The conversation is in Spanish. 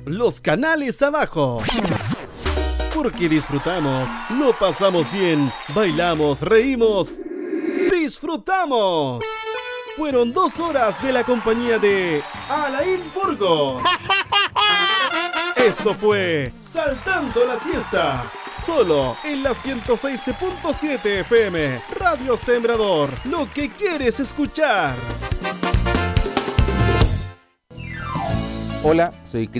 los canales abajo. Porque disfrutamos, lo pasamos bien, bailamos, reímos, disfrutamos. Fueron 2 horas de la compañía de Alain Burgos. Esto fue Saltando la Siesta. Solo en la 106.7 FM, Radio Sembrador. Lo que quieres escuchar. Hola, soy